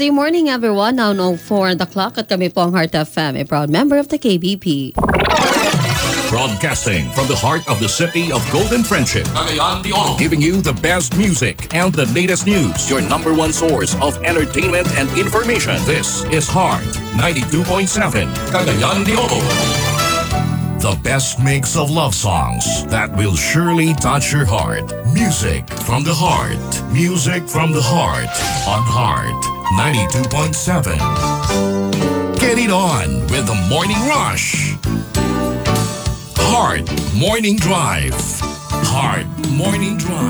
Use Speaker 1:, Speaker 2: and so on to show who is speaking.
Speaker 1: Thursday morning, everyone. Now 04 the clock at kami po ang Heart FM, a proud member of the KBP.
Speaker 2: Broadcasting from the heart of the city of Golden Friendship, Cagayan de Oro, giving you the best music and the latest news. Your number one source of entertainment and information. This is Heart 92.7, Cagayan de Oro. The best mix of love songs that will surely touch your heart. Music from the heart. Music from the heart on Heart 92.7. Get it on with the Morning Rush. Heart Morning Drive. Heart Morning Drive.